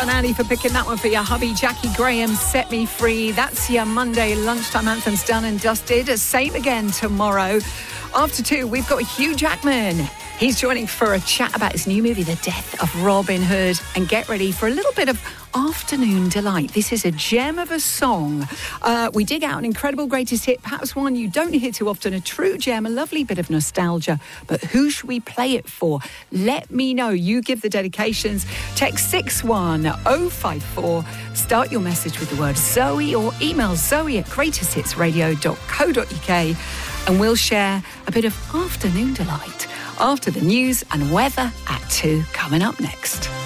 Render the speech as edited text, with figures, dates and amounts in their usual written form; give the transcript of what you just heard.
on, Annie, for picking that one for your hubby. Jackie Graham, Set Me Free. That's your Monday lunchtime anthems done and dusted. Same again tomorrow. After 2, we've got Hugh Jackman. He's joining for a chat about his new movie, The Death of Robin Hood. And get ready for a little bit of afternoon delight. This is a gem of a song. We dig out an incredible greatest hit, perhaps one you don't hear too often, a true gem, a lovely bit of nostalgia. But who should we play it for? Let me know. You give the dedications. Text 61054. Start your message with the word Zoe or email zoe@greatesthitsradio.co.uk and we'll share a bit of afternoon delight after the news and weather at 2 coming up next.